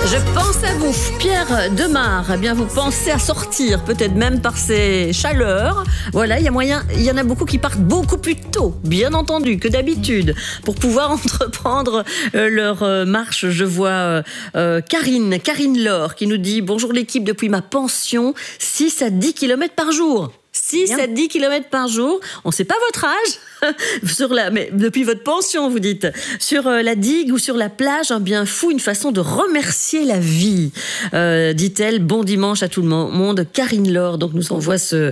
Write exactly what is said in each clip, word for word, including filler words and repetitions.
Je pense à vous, Pierre Demar. Eh bien, vous pensez à sortir, peut-être même par ces chaleurs. Voilà, il y a moyen, il y en a beaucoup qui partent beaucoup plus tôt, bien entendu, que d'habitude, pour pouvoir entreprendre euh, leur euh, marche. Je vois euh, euh, Karine, Karine Laure, qui nous dit « Bonjour l'équipe, depuis ma pension, six à dix kilomètres par jour ». six à dix kilomètres par jour. On ne sait pas votre âge, sur la, mais depuis votre pension, vous dites. Sur euh, la digue ou sur la plage, un bien fou, une façon de remercier la vie, euh, dit-elle. Bon dimanche à tout le monde. Karine Laure donc, nous envoie ce,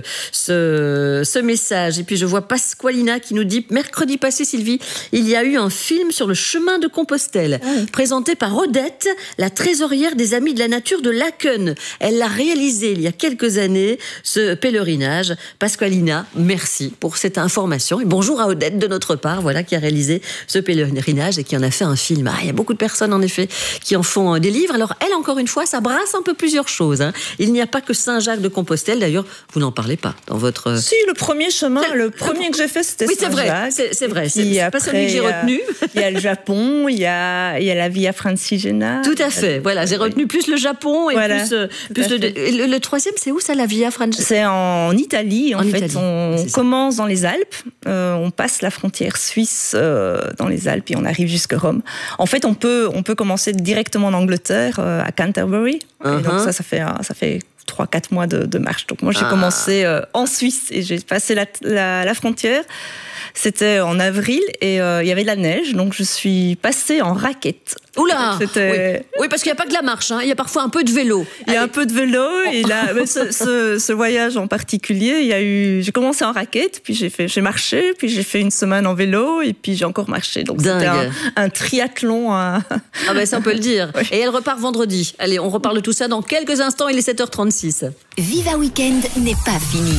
ce, ce message. Et puis je vois Pasqualina qui nous dit « Mercredi passé, Sylvie, il y a eu un film sur le chemin de Compostelle, oui. présenté par Odette, la trésorière des Amis de la Nature de Laken. Elle l'a réalisé il y a quelques années, ce pèlerinage. Pasqualina, merci pour cette information. Et bonjour à Odette de notre part, voilà, qui a réalisé ce pèlerinage et qui en a fait un film. Ah, il y a beaucoup de personnes, en effet, qui en font des livres. Alors, elle, encore une fois, ça brasse un peu plusieurs choses. Hein. Il n'y a pas que Saint-Jacques de Compostelle. D'ailleurs, vous n'en parlez pas dans votre... Si, le premier chemin, c'est... le premier que j'ai fait, c'était oui, Saint-Jacques. Oui, c'est vrai. C'est, c'est vrai. C'est, c'est pas celui que j'ai retenu. Il y a le Japon, il y a, il y a la Via Francigena. Tout à fait. Voilà, j'ai retenu plus le Japon et voilà, plus, plus le, le, le troisième, c'est où ça, la Via Francigena? C'est en Italie. En, en fait, Italie. on c'est commence ça. dans les Alpes, euh, on passe la frontière suisse euh, dans les Alpes et on arrive jusqu'à Rome. En fait, on peut, on peut commencer directement en Angleterre, euh, à Canterbury. Uh-huh. Et donc ça, ça fait, ça fait trois quatre mois de, de marche. Donc moi, j'ai ah. commencé euh, en Suisse et j'ai passé la, la, la frontière. C'était en avril et euh, il y avait de la neige, donc je suis passée en raquette. Oula C'était... Oui. oui, parce qu'il n'y a pas que de la marche, hein. Il y a parfois un peu de vélo. Il y a Allez. un peu de vélo, et là, ce, ce, ce voyage en particulier, il y a eu... j'ai commencé en raquette, puis j'ai, fait, j'ai marché, puis j'ai fait une semaine en vélo, et puis j'ai encore marché. Donc Dingue. C'était un, un triathlon. À... Ah ben ça on peut le dire. Oui. Et elle repart vendredi. Allez, on reparle de tout ça dans quelques instants, il est sept heures trente-six. Viva Weekend n'est pas fini.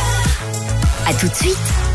À tout de suite.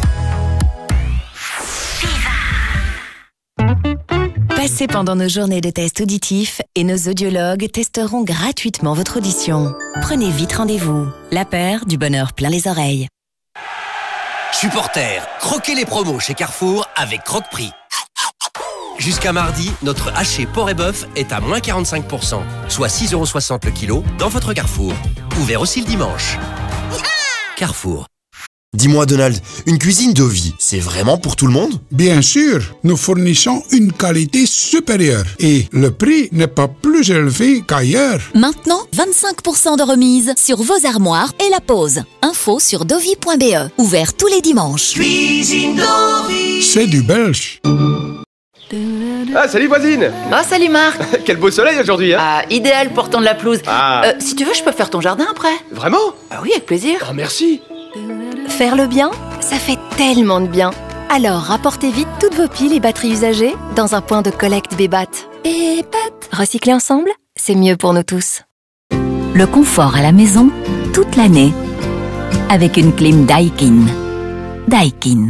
Passez pendant nos journées de tests auditifs et nos audiologues testeront gratuitement votre audition. Prenez vite rendez-vous. La paire du bonheur plein les oreilles. Supporters, croquez les promos chez Carrefour avec Croque-Prix. Jusqu'à mardi, notre haché porc et bœuf est à moins quarante-cinq pour cent, soit six euros soixante le kilo dans votre Carrefour. Ouvert aussi le dimanche. Carrefour. Dis-moi Donald, une cuisine Dovi, c'est vraiment pour tout le monde? Bien sûr, nous fournissons une qualité supérieure et le prix n'est pas plus élevé qu'ailleurs. Maintenant, vingt-cinq pour cent de remise sur vos armoires et la pause. Info sur dovi point b e, ouvert tous les dimanches. Cuisine Dovi, c'est du belge. Ah, salut voisine. Ah, salut Marc. Quel beau soleil aujourd'hui, hein. Ah, idéal pour tondre la pelouse. Ah. Euh, si tu veux, je peux faire ton jardin après. Vraiment? Ah oui, avec plaisir. Oh, merci. Faire le bien, ça fait tellement de bien. Alors, rapportez vite toutes vos piles et batteries usagées dans un point de collecte Bébat. Bébat. Recycler ensemble, c'est mieux pour nous tous. Le confort à la maison, toute l'année. Avec une clim Daikin. Daikin.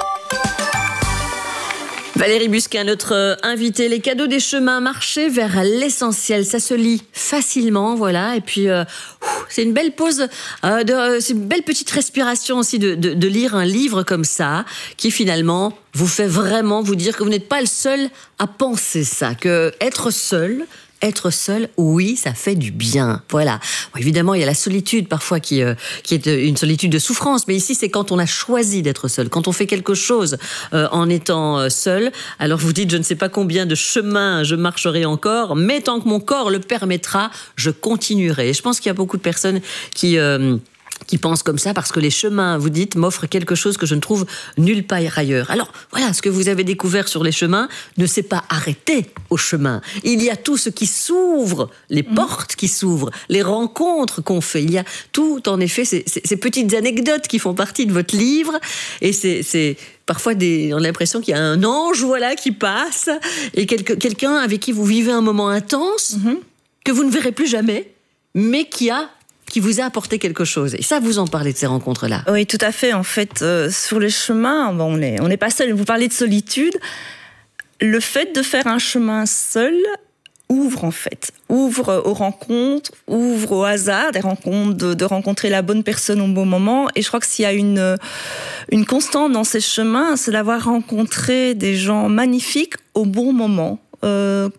Valérie Busquin, notre invitée. Les cadeaux des chemins, marcher vers l'essentiel. Ça se lit facilement, voilà. Et puis, euh, c'est une belle pause, euh, de, euh, c'est une belle petite respiration aussi de, de, de lire un livre comme ça, qui finalement vous fait vraiment vous dire que vous n'êtes pas le seul à penser ça, que être seul... Être seul, oui, ça fait du bien. Voilà. Bon, évidemment, il y a la solitude parfois qui, euh, qui est une solitude de souffrance. Mais ici, c'est quand on a choisi d'être seul, quand on fait quelque chose euh, en étant seul. Alors vous dites, je ne sais pas combien de chemins je marcherai encore, mais tant que mon corps le permettra, je continuerai. Et je pense qu'il y a beaucoup de personnes qui... Euh, qui pensent comme ça parce que les chemins, vous dites, m'offrent quelque chose que je ne trouve nulle part ailleurs. Alors, voilà, ce que vous avez découvert sur les chemins ne s'est pas arrêté au chemin. Il y a tout ce qui s'ouvre, les mmh. portes qui s'ouvrent, les rencontres qu'on fait. Il y a tout, en effet, ces, ces, ces petites anecdotes qui font partie de votre livre. Et c'est... c'est parfois, des, on a l'impression qu'il y a un ange, voilà, qui passe, et quelque, quelqu'un avec qui vous vivez un moment intense, mmh. que vous ne verrez plus jamais, mais qui a... qui vous a apporté quelque chose. Et ça, vous en parlez de ces rencontres-là. Oui, tout à fait. En fait, euh, sur les chemins, bon, on n'est on n'est pas seul. Vous parlez de solitude. Le fait de faire un chemin seul ouvre, en fait. Ouvre aux rencontres, ouvre au hasard, des rencontres, de, de rencontrer la bonne personne au bon moment. Et je crois que s'il y a une, une constante dans ces chemins, c'est d'avoir rencontré des gens magnifiques au bon moment. Euh,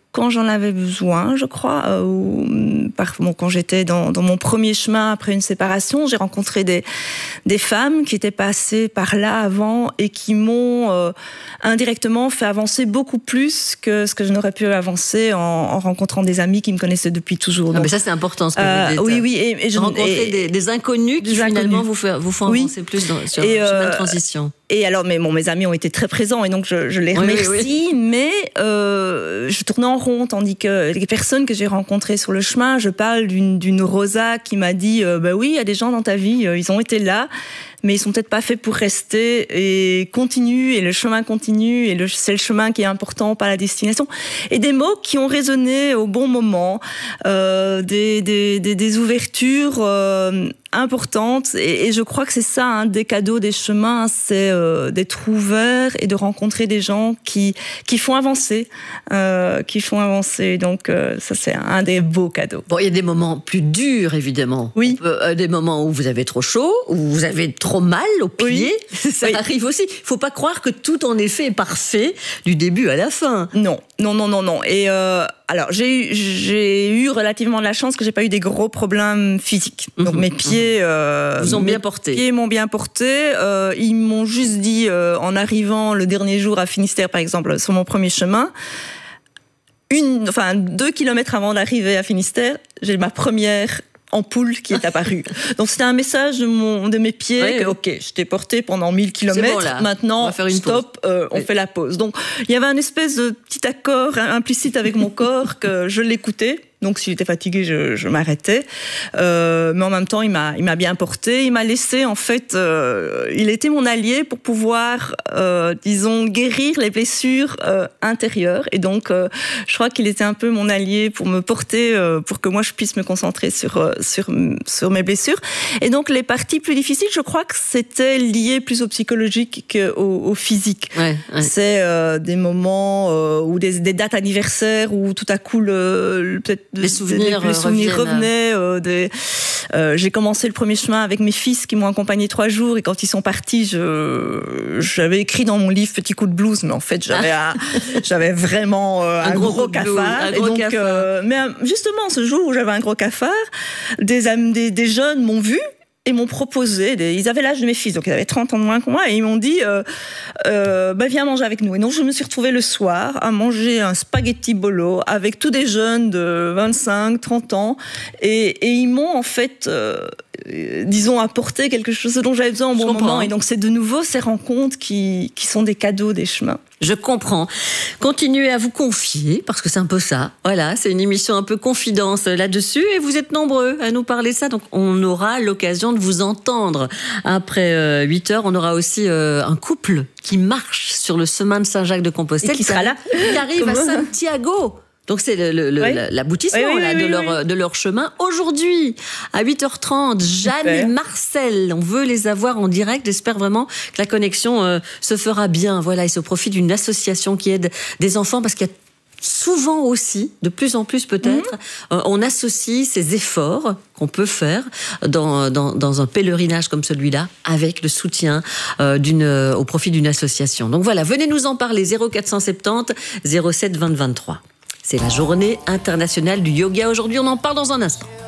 quand j'en avais besoin, je crois. Euh, ou, par, bon, quand j'étais dans, dans mon premier chemin après une séparation, j'ai rencontré des, des femmes qui étaient passées par là avant et qui m'ont euh, indirectement fait avancer beaucoup plus que ce que je n'aurais pu avancer en, en rencontrant des amis qui me connaissaient depuis toujours. Non, Donc, mais ça, c'est important ce que euh, vous dites. Oui, oui. Et, et je, rencontrer et, des, des inconnus qui des finalement inconnus. vous, fait, vous font oui. avancer plus dans, sur et, le chemin euh, de transition. Et alors, mais bon, mes amis ont été très présents et donc je, je les oui, remercie, oui, oui. mais euh, je tournais en rond, tandis que les personnes que j'ai rencontrées sur le chemin, je parle d'une, d'une Rosa qui m'a dit euh, bah oui, il y a des gens dans ta vie, euh, ils ont été là, mais ils sont peut-être pas faits pour rester et continue, et le chemin continue, et le, c'est le chemin qui est important, pas la destination. Et des mots qui ont résonné au bon moment, euh, des, des, des, des ouvertures euh, importantes, et, et je crois que c'est ça, un hein, des cadeaux des chemins, c'est euh, d'être ouvert et de rencontrer des gens qui, qui font avancer, euh, qui font avancer. Donc euh, ça, c'est un des beaux cadeaux. Bon, il y a des moments plus durs, évidemment. Oui. Peut, euh, des moments où vous avez trop chaud, où vous avez trop mal aux pieds. Oui. Ça oui. arrive aussi. Il ne faut pas croire que tout, en effet, est parfait du début à la fin. Non, non, non, non, non. Et euh, alors, j'ai eu, j'ai eu relativement de la chance que j'ai pas eu des gros problèmes physiques. Donc, mmh, mes pieds... Euh, vous ont bien porté. Mes pieds m'ont bien porté. Euh, ils m'ont juste dit, euh, en arrivant le dernier jour à Finistère, par exemple, sur mon premier chemin, une, enfin, deux kilomètres avant d'arriver à Finistère, j'ai ma première ampoule qui est apparue. Donc c'était un message de, mon, de mes pieds oui, que, oui. ok, je t'ai porté pendant mille kilomètres, bon, maintenant, stop, euh, on oui. fait la pause. Donc il y avait un espèce de petit accord implicite avec mon corps que je l'écoutais. Donc, si j'étais fatiguée, je, je m'arrêtais. Euh, mais en même temps, il m'a, il m'a bien porté. Il m'a laissé, en fait, euh, il était mon allié pour pouvoir, euh, disons, guérir les blessures euh, intérieures. Et donc, euh, je crois qu'il était un peu mon allié pour me porter, euh, pour que moi, je puisse me concentrer sur, euh, sur, sur mes blessures. Et donc, les parties plus difficiles, je crois que c'était lié plus au psychologique qu'au au physique. Ouais, ouais. C'est euh, des moments euh, ou des, des dates anniversaires où tout à coup, le, le peut-être les souvenirs, les souvenirs revenaient. Euh, des, euh, j'ai commencé le premier chemin avec mes fils qui m'ont accompagné trois jours et quand ils sont partis, je, j'avais écrit dans mon livre Petit coup de blues, mais en fait j'avais, un, j'avais vraiment euh, un, un gros, gros cafard. Un gros et donc, cafard. Euh, mais justement, ce jour où j'avais un gros cafard, des, des, des jeunes m'ont vu. Et m'ont proposé, des, ils avaient l'âge de mes fils, donc ils avaient trente ans de moins que moi, et ils m'ont dit euh, euh, bah, viens manger avec nous. Et donc je me suis retrouvée le soir à manger un spaghetti bolo avec tous des jeunes de vingt-cinq, trente ans, et, et ils m'ont en fait, euh, disons, apporté quelque chose dont j'avais besoin au bon moment. Et donc c'est de nouveau ces rencontres qui, qui sont des cadeaux des chemins. Je comprends. Continuez à vous confier, parce que c'est un peu ça. Voilà, c'est une émission un peu confidence là-dessus, et vous êtes nombreux à nous parler de ça, donc on aura l'occasion de vous entendre. Après euh, huit heures, on aura aussi euh, un couple qui marche sur le chemin de Saint-Jacques-de-Compostelle. Et qui sera là. Qui arrive à Santiago. Donc c'est le, le, oui. l'aboutissement oui, oui, là, oui, de, oui, leur, oui. de leur chemin. Aujourd'hui, à huit heures trente, Jeanne Super. et Marcel, on veut les avoir en direct. J'espère vraiment que la connexion euh, se fera bien. Voilà, ils se profitent d'une association qui aide des enfants parce qu'il y a souvent aussi, de plus en plus peut-être, mmh. euh, on associe ces efforts qu'on peut faire dans, dans, dans un pèlerinage comme celui-là avec le soutien euh, d'une, euh, au profit d'une association. Donc voilà, venez nous en parler, zéro quatre cent soixante-dix, zéro sept, vingt, vingt-trois. C'est la journée internationale du yoga aujourd'hui, on en parle dans un instant.